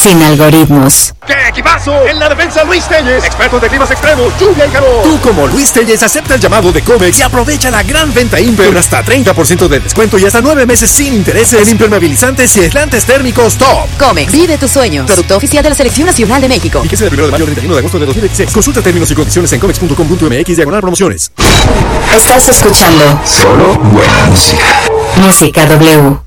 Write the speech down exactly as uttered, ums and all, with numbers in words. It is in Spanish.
sin algoritmos. ¡Qué equipazo! En la defensa, Luis Telles, expertos de climas extremos, lluvia y calor. Tú, como Luis Telles, acepta el llamado de Comex y aprovecha la gran venta Imper. Hasta treinta por ciento de descuento y hasta nueve meses sin intereses en impermeabilizantes y aislantes térmicos top. Comex, vive tus sueños. Producto oficial de la Selección Nacional de México. Fíjese del primero de mayo al treinta y uno de agosto de dos mil dieciséis. Consulta términos y condiciones en comex punto com punto m x diagonal promociones. Estás escuchando Solo buena música. Música W.